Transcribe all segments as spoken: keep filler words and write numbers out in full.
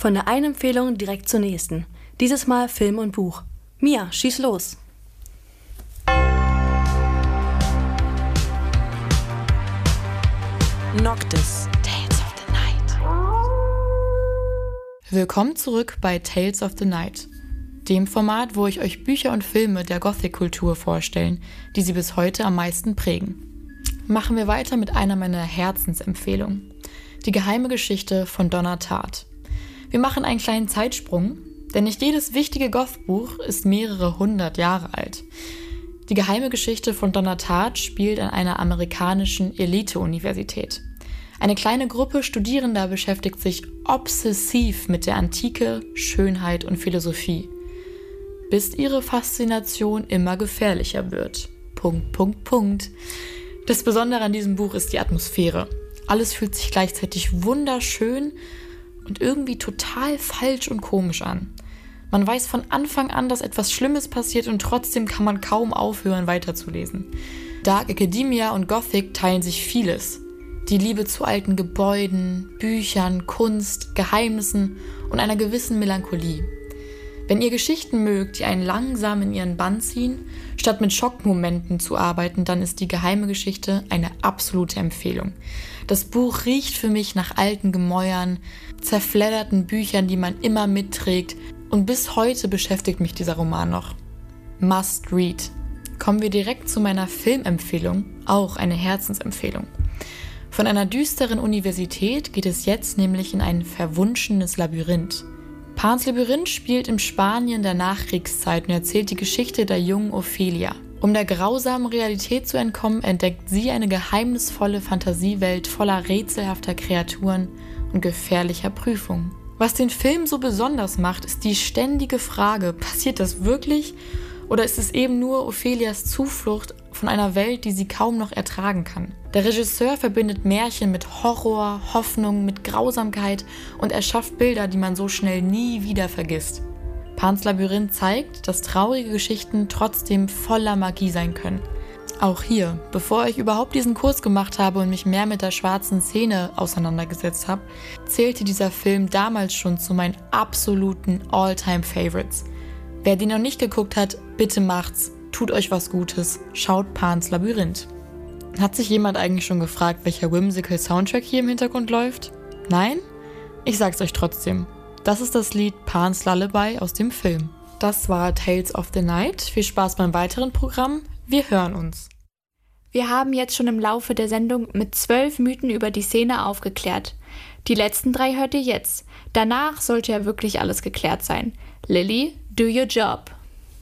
Von der einen Empfehlung direkt zur nächsten. Dieses Mal Film und Buch. Mia, schieß los. Noctis, Tales of the Night. Willkommen zurück bei Tales of the Night, dem Format, wo ich euch Bücher und Filme der Gothic-Kultur vorstellen, die sie bis heute am meisten prägen. Machen wir weiter mit einer meiner Herzensempfehlungen. Die geheime Geschichte von Donna Tartt. Wir machen einen kleinen Zeitsprung, denn nicht jedes wichtige Goth-Buch ist mehrere hundert Jahre alt. Die geheime Geschichte von Donna Tartt spielt an einer amerikanischen Elite-Universität. Eine kleine Gruppe Studierender beschäftigt sich obsessiv mit der Antike, Schönheit und Philosophie, bis ihre Faszination immer gefährlicher wird. Punkt, Punkt, Punkt. Das Besondere an diesem Buch ist die Atmosphäre. Alles fühlt sich gleichzeitig wunderschön und irgendwie total falsch und komisch an. Man weiß von Anfang an, dass etwas Schlimmes passiert und trotzdem kann man kaum aufhören, weiterzulesen. Dark Academia und Gothic teilen sich vieles. Die Liebe zu alten Gebäuden, Büchern, Kunst, Geheimnissen und einer gewissen Melancholie. Wenn ihr Geschichten mögt, die einen langsam in ihren Bann ziehen, statt mit Schockmomenten zu arbeiten, dann ist die geheime Geschichte eine absolute Empfehlung. Das Buch riecht für mich nach alten Gemäuern, zerfledderten Büchern, die man immer mitträgt, und bis heute beschäftigt mich dieser Roman noch. Must read. Kommen wir direkt zu meiner Filmempfehlung, auch eine Herzensempfehlung. Von einer düsteren Universität geht es jetzt nämlich in ein verwunschenes Labyrinth. Pans Labyrinth spielt im Spanien der Nachkriegszeit und erzählt die Geschichte der jungen Ophelia. Um der grausamen Realität zu entkommen, entdeckt sie eine geheimnisvolle Fantasiewelt voller rätselhafter Kreaturen und gefährlicher Prüfungen. Was den Film so besonders macht, ist die ständige Frage, passiert das wirklich oder ist es eben nur Ophelias Zuflucht von einer Welt, die sie kaum noch ertragen kann? Der Regisseur verbindet Märchen mit Horror, Hoffnung, mit Grausamkeit und erschafft Bilder, die man so schnell nie wieder vergisst. Pans Labyrinth zeigt, dass traurige Geschichten trotzdem voller Magie sein können. Auch hier, bevor ich überhaupt diesen Kurs gemacht habe und mich mehr mit der schwarzen Szene auseinandergesetzt habe, zählte dieser Film damals schon zu meinen absoluten All-Time-Favorites. Wer den noch nicht geguckt hat, bitte macht's, tut euch was Gutes, schaut Pans Labyrinth. Hat sich jemand eigentlich schon gefragt, welcher whimsical Soundtrack hier im Hintergrund läuft? Nein? Ich sag's euch trotzdem. Das ist das Lied Pans Lullaby aus dem Film. Das war Tales of the Night. Viel Spaß beim weiteren Programm. Wir hören uns. Wir haben jetzt schon im Laufe der Sendung mit zwölf Mythen über die Szene aufgeklärt. Die letzten drei hört ihr jetzt. Danach sollte ja wirklich alles geklärt sein. Lilly, do your job.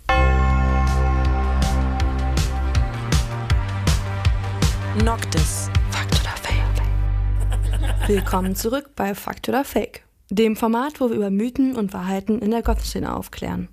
Noctis, Fakt oder Fake? Willkommen zurück bei Fakt oder Fake, dem Format, wo wir über Mythen und Wahrheiten in der Gothic-Szene aufklären.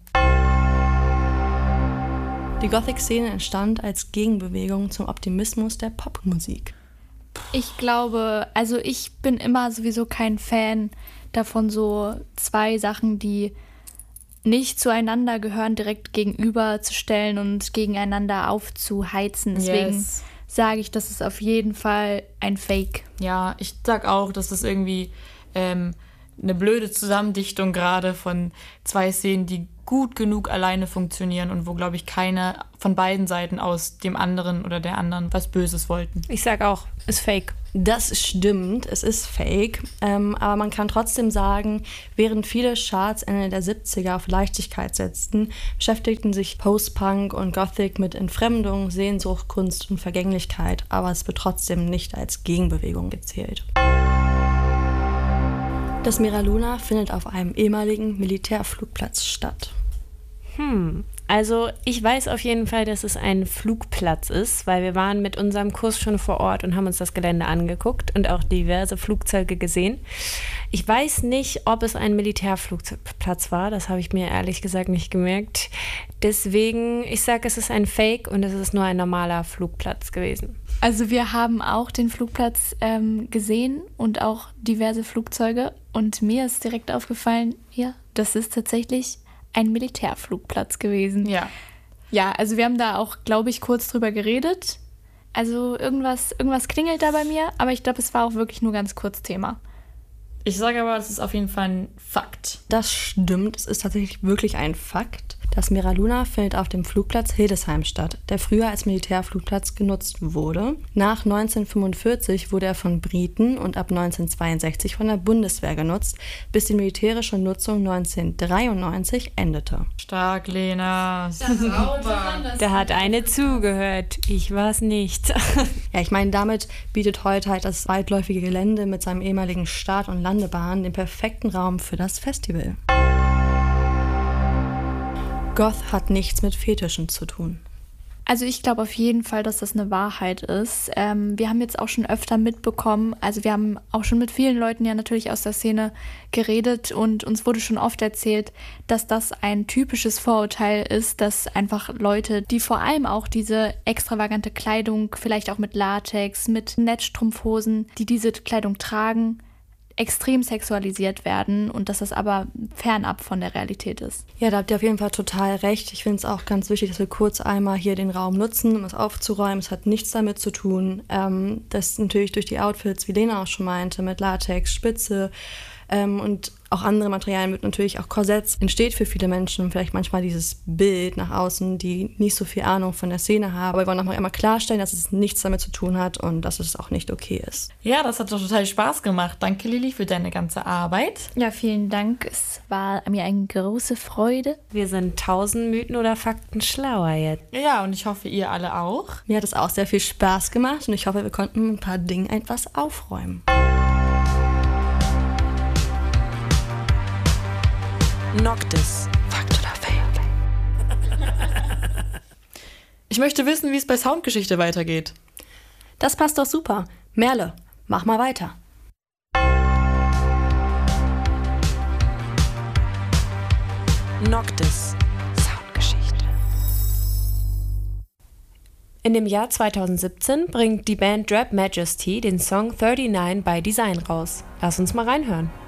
Die Gothic-Szene entstand als Gegenbewegung zum Optimismus der Popmusik. Ich glaube, also ich bin immer sowieso kein Fan davon, so zwei Sachen, die nicht zueinander gehören, direkt gegenüberzustellen und gegeneinander aufzuheizen. Deswegen yes. sage ich, das ist auf jeden Fall ein Fake. Ja, ich sag auch, dass das irgendwie ähm, eine blöde Zusammendichtung gerade von zwei Szenen, die gut genug alleine funktionieren und wo, glaube ich, keine von beiden Seiten aus dem anderen oder der anderen was Böses wollten. Ich sag auch, ist Fake. Das stimmt, es ist Fake, ähm, aber man kann trotzdem sagen, während viele Charts Ende der siebziger auf Leichtigkeit setzten, beschäftigten sich Post-Punk und Gothic mit Entfremdung, Sehnsucht, Kunst und Vergänglichkeit, aber es wird trotzdem nicht als Gegenbewegung gezählt. Das Mira Luna findet auf einem ehemaligen Militärflugplatz statt. Hm, also ich weiß auf jeden Fall, dass es ein Flugplatz ist, weil wir waren mit unserem Kurs schon vor Ort und haben uns das Gelände angeguckt und auch diverse Flugzeuge gesehen. Ich weiß nicht, ob es ein Militärflugplatz war, das habe ich mir ehrlich gesagt nicht gemerkt. Deswegen, ich sage, es ist ein Fake und es ist nur ein normaler Flugplatz gewesen. Also wir haben auch den Flugplatz ähm, gesehen und auch diverse Flugzeuge und mir ist direkt aufgefallen, ja, das ist tatsächlich ein Militärflugplatz gewesen. Ja. Ja, also wir haben da auch, glaube ich, kurz drüber geredet. Also irgendwas, irgendwas klingelt da bei mir, aber ich glaube, es war auch wirklich nur ganz kurz Thema. Ich sage aber, das ist auf jeden Fall ein Fakt. Das stimmt, es ist tatsächlich wirklich ein Fakt. Das Mera Luna findet auf dem Flugplatz Hildesheim statt, der früher als Militärflugplatz genutzt wurde. Nach neunzehnhundertfünfundvierzig wurde er von Briten und ab neunzehnhundertzweiundsechzig von der Bundeswehr genutzt, bis die militärische Nutzung neunzehnhundertdreiundneunzig endete. Stark, Lena. Da hat eine zugehört. Ich war's nicht. Ja, ich meine, damit bietet heute halt das weitläufige Gelände mit seinem ehemaligen Start- und Landebahn den perfekten Raum für das Festival. Goth hat nichts mit Fetischen zu tun. Also ich glaube auf jeden Fall, dass das eine Wahrheit ist. Ähm, wir haben jetzt auch schon öfter mitbekommen, also wir haben auch schon mit vielen Leuten ja natürlich aus der Szene geredet und uns wurde schon oft erzählt, dass das ein typisches Vorurteil ist, dass einfach Leute, die vor allem auch diese extravagante Kleidung, vielleicht auch mit Latex, mit Netzstrumpfhosen, die diese Kleidung tragen, extrem sexualisiert werden und dass das aber fernab von der Realität ist. Ja, da habt ihr auf jeden Fall total recht. Ich finde es auch ganz wichtig, dass wir kurz einmal hier den Raum nutzen, um es aufzuräumen. Es hat nichts damit zu tun, ähm, dass natürlich durch die Outfits, wie Lena auch schon meinte, mit Latex, Spitze ähm, und auch andere Materialien, mit natürlich auch Korsetts, entsteht für viele Menschen vielleicht manchmal dieses Bild nach außen, die nicht so viel Ahnung von der Szene haben. Aber wir wollen auch mal einmal klarstellen, dass es nichts damit zu tun hat und dass es auch nicht okay ist. Ja, das hat doch total Spaß gemacht. Danke, Lili, für deine ganze Arbeit. Ja, vielen Dank. Es war mir eine große Freude. Wir sind tausend Mythen oder Fakten schlauer jetzt. Ja, und ich hoffe, ihr alle auch. Mir hat es auch sehr viel Spaß gemacht und ich hoffe, wir konnten ein paar Dinge etwas aufräumen. Noctis. Fakt oder Fake? Ich möchte wissen, wie es bei Soundgeschichte weitergeht. Das passt doch super. Merle, mach mal weiter. Noctis. Soundgeschichte. In dem Jahr zweitausendsiebzehn bringt die Band Drab Majesty den Song neununddreißig by Design raus. Lass uns mal reinhören.